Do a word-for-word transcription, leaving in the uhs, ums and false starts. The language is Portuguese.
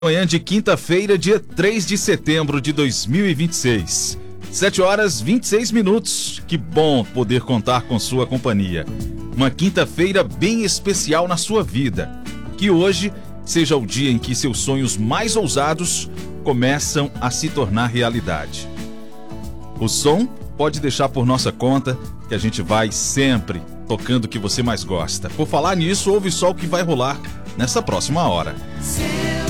Manhã de quinta-feira, dia três de setembro de dois mil e vinte e seis. sete horas e vinte e seis minutos. Que bom poder contar com sua companhia. Uma quinta-feira bem especial na sua vida. Que hoje seja o dia em que seus sonhos mais ousados começam a se tornar realidade. O som pode deixar por nossa conta, que a gente vai sempre tocando o que você mais gosta. Por falar nisso, ouve só o que vai rolar nessa próxima hora.